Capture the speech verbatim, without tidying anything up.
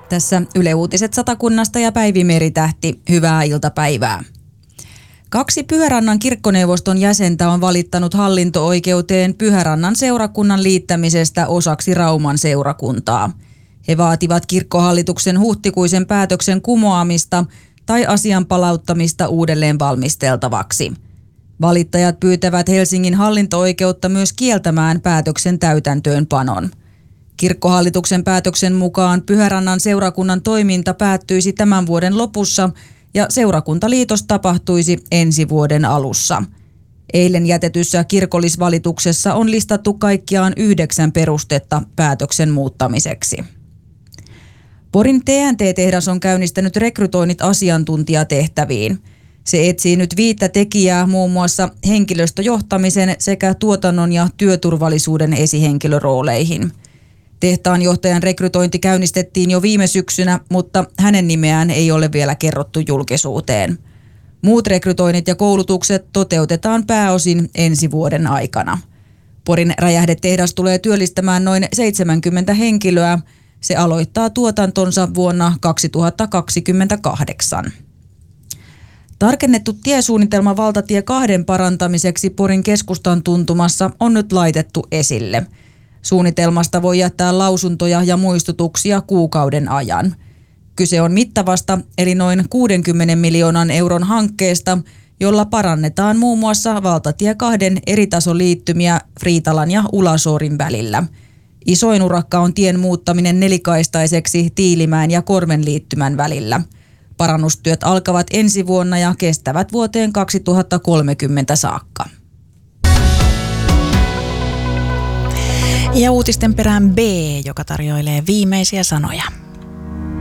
Tässä Yle Uutiset Satakunnasta ja Päivi Meritähti. Hyvää iltapäivää. Kaksi Pyhärannan kirkkoneuvoston jäsentä on valittanut hallinto-oikeuteen Pyhärannan seurakunnan liittämisestä osaksi Rauman seurakuntaa. He vaativat kirkkohallituksen huhtikuisen päätöksen kumoamista tai asian palauttamista uudelleen valmisteltavaksi. Valittajat pyytävät Helsingin hallinto-oikeutta myös kieltämään päätöksen täytäntöönpanon. Kirkkohallituksen päätöksen mukaan Pyhärannan seurakunnan toiminta päättyisi tämän vuoden lopussa ja seurakuntaliitos tapahtuisi ensi vuoden alussa. Eilen jätetyssä kirkollisvalituksessa on listattu kaikkiaan yhdeksän perustetta päätöksen muuttamiseksi. Porin T N T-tehdas on käynnistänyt rekrytoinnit asiantuntijatehtäviin. Se etsii nyt viittä tekijää muun muassa henkilöstöjohtamisen sekä tuotannon ja työturvallisuuden esihenkilörooleihin. Tehtaan johtajan rekrytointi käynnistettiin jo viime syksynä, mutta hänen nimeään ei ole vielä kerrottu julkisuuteen. Muut rekrytoinnit ja koulutukset toteutetaan pääosin ensi vuoden aikana. Porin räjähdetehdas tulee työllistämään noin seitsemänkymmentä henkilöä. Se aloittaa tuotantonsa vuonna kaksituhattakaksikymmentäkahdeksan. Tarkennettu tiesuunnitelma valtatie kahden parantamiseksi Porin keskustan tuntumassa on nyt laitettu esille. Suunnitelmasta voi jättää lausuntoja ja muistutuksia kuukauden ajan. Kyse on mittavasta eli noin kuudenkymmenen miljoonan euron hankkeesta, jolla parannetaan muun muassa valtatie kahden eritasoliittymiä Friitalan ja Ulasoorin välillä. Isoin urakka on tien muuttaminen nelikaistaiseksi Tiilimäen ja Korven liittymän välillä. Parannustyöt alkavat ensi vuonna ja kestävät vuoteen kaksituhattakolmekymmentä saakka. Ja uutisten perään B, joka tarjoilee viimeisiä sanoja.